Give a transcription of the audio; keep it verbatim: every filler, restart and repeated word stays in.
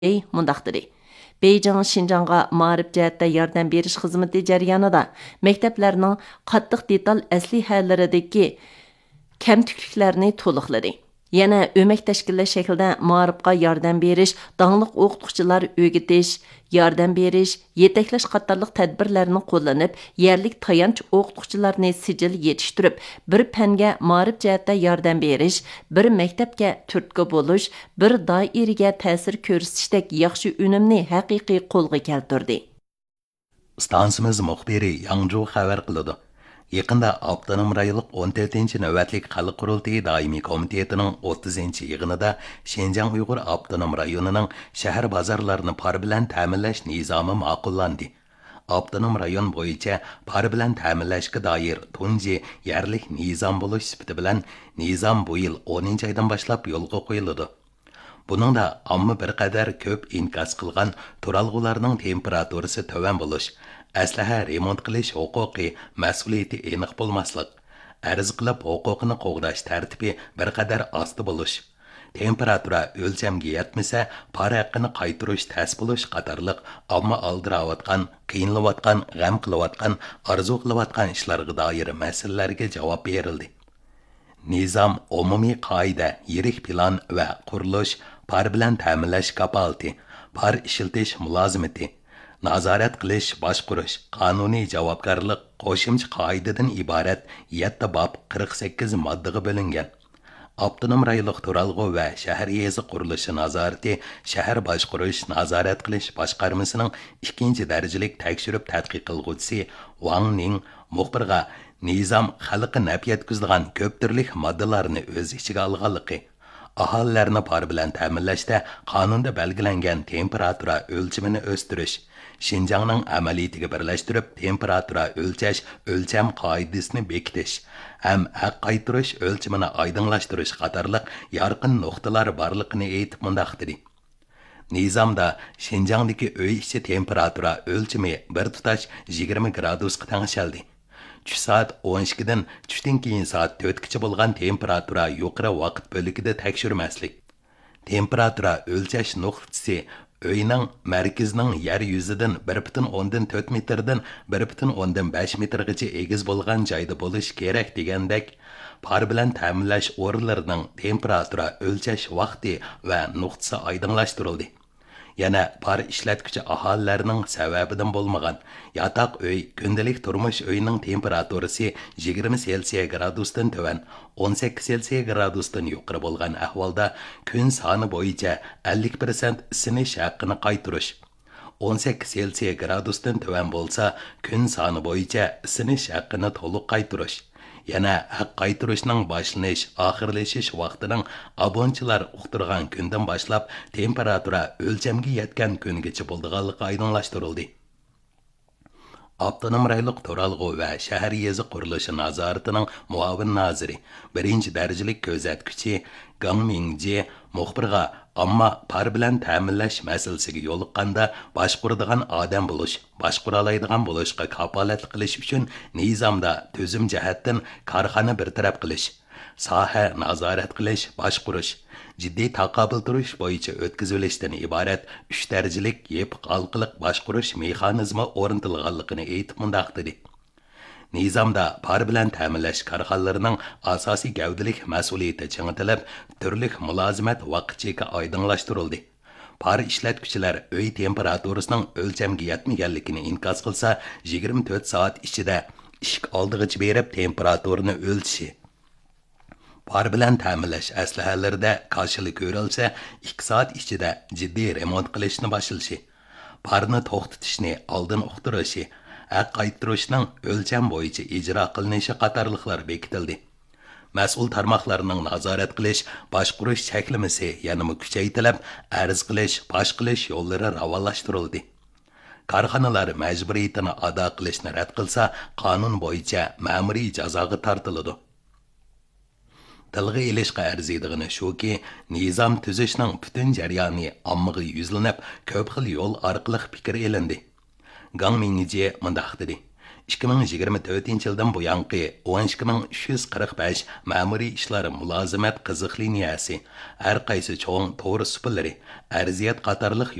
Ey mundaq dedi. Beyjing Şinjanğa ma'rif jihatda yordam berish xizmati jarayonida maktablarning qattiq detal aslihallaridagi kamtukliklarni to'liqladi. Yana ömək təşkillash şəklində ma'rifqa yordam berish, danlıq o'qituvchilar o'gitish, yordam berish, yetaklash qatorliq tadbirlarni qo'llanib, yerlik tayanch o'qituvchilarni sijil yetishtirib, bir fanga ma'rif jihatda yordam berish, bir maktabga turtki bo'lish, bir doiraga ta'sir ko'rsatishdak yaxshi unumni haqiqiy qo'lga keltirdi. Stansimiz muxbiri Yangzhou xabar qiladi. Yaqında Avtonom rayonluq o'n to'rtinchi navbatlik xalq qurultiyi doimiy komitetining o'ttizinchi yig'inida Şinjan Uyg'ur Avtonom rayonining shahar bozorlarini par bilan ta'minlash nizomi ma'qullandi. Avtonom rayon bo'yicha par bilan ta'minlashga doir tunji yerlik nizom bo'lish sifati bilan nizom bu yil o'ninchi oydan boshlab yo'lga qo'yiladi. Buningda ammo bir qadar ko'p inkas qilgan turalg'ularning temperaturasi tovan bo'lish, aslaha remont qilish huquqi mas'uliyati aniq bo'lmaslik, arz qilib huquqini qo'g'dash tartibi bir qadar osti bo'lish, temperatura o'lchamga yetmasa par haqqini qaytarish tas bo'lish qatorliq ammo aldirayotgan, qiyinlayotgan, g'am qilayotgan, orzu qilayotgan ishlarga doir masalalarga javob berildi. Nizam umumiy qoida, yirik plan va qurilish, par bilan ta'minlash kapolati, par ishiltish mulozimati, nazorat qilish, boshqarish, qonuniy javobgarlik qo'shimcha qoidadan iborat yetti bob qirq sakkiz moddaga bo'lingan. Avtonom rayonluq turalg'u va shahar yezi qurilishi nazorati shahar boshqarish, nazorat qilish boshqarmasining ikkinchi darajalik tekshirib tadqiq qilguvchisi Wang Ning muxbirga nizam xalqqa naf yetkazadigan ko'p turli moddalarni o'z ichiga olganligi, aholilarni par bilan ta'minlashda qonunda belgilangan temperatura o'lchimini o'stirish, Şinjanning amaliyatiga birlashtirib temperatura o'lchash o'lcham qoidasini bekitish, ham haq qaytarish o'lchimini oydinlashtirish qatorliq yorqin nuqtalar borligini aytib mundaq dedi. Nizamda Şinjandagi uy ichi temperatura o'lchimi bir tutash yigirma gradusga tengshaldi. Tush soat o'n ikkidan tushdan keyin soat to'rtgacha bo'lgan temperatura yuqori vaqt bo'ligida tekshirmaslik. Temperatura o'lchash nuqtasi uyning markazining yer yuzidan bir butun o'ndan to'rt metrdan bir butun o'ndan besh metrgacha egiz bo'lgan joyda bo'lish kerak degandek, par bilan ta'minlash o'rinlarining temperatura o'lchash vaqti va nuqtasi oydinlashtirildi. Yana par ishlatuvchi aholilarning sababidan bo'lmagan yotoq uy, kundalik turmush uyining temperaturasi yigirma selsiya gradusdan tuvan, o'n sakkiz selsiya gradusdan yuqori bo'lgan ahvolda kun soni bo'yicha ellik persent isinish haqqini qaytarish, o'n sakkiz selsiya gradusdan tuvan bo'lsa kun soni bo'yicha isinish haqqini to'liq qaytarish. Yana haq qaytarishning boshlanish, oxirlashish vaqtining abonchilar uqtirgan kundan boshlab temperatura o'lchamga yetgan kungacha bo'lganligi oydinlashtirildi. Avtonom rayonluq turalg'u va shahar yezi qurilishi nazoratining muavin noziri, birinchi darajalik kuzatuvchi Gang Mingji muxbirga ammo par bilan ta'minlash masalasiga yo'liqqanda boshqaradigan odam bo'lish, boshqara oladigan bo'lishga kafolat qilish uchun nizomda tuzum jihatdan korxona bartaraf qilish, soha nazorat qilish, boshqarish, jiddiy taqobil turish bo'yicha o'tkazilishdan iborat uch darajalik yepiq halqiliq boshqarish mexanizmi o'rnatilganligini aytib mundaq dedi. Nizamda par bilan ta'minlash korxonalarining asosiy gavdalik mas'uliyati ching'itilib, turli mulozimat vaqtchika oydinlashtirildi. Par ishlatuvchilar uy temperaturasining o'lchamga yetmaganligini inkos qilsa, yigirma to'rt soat ichida ishq oldig'icha berib temperaturani o'lchishi. Par bilan ta'minlash aslahalarida qarshilik ko'rilsa, ikki soat ichida jiddiy remont qilishni boshlashi, parni to'xtatishni oldin uqtirishi, haq qaytarishning o'lcham bo'yicha ijro qilinishi qatorliqlar bekitildi. Mas'ul tarmoqlarning nazorat qilish, boshqarish cheklamasi yanada kuchaytirilib, arz qilish, fosh qilish yo'llari ravonlashtirildi. Korxonalar majburiyatini ado qilishni rad qilsa, qonun bo'yicha ma'muriy jazoga tortiladi. Tilga ilishqa arziydigini shuki, nizom tuzishning butun jarayoni ommaga yuzlanib, ko'p xil yo'l orqali fikr elindi. Gang Mingji mundaq dedi. ikki ming yigirma to'rtinchi yildan buyanqi o'n ikki ming uch yuz qirq besh ma'muriy ishlar mulozimat qiziq liniyasi, har qaysi cho'ng to'g'ri supillari, arziyat qatorliq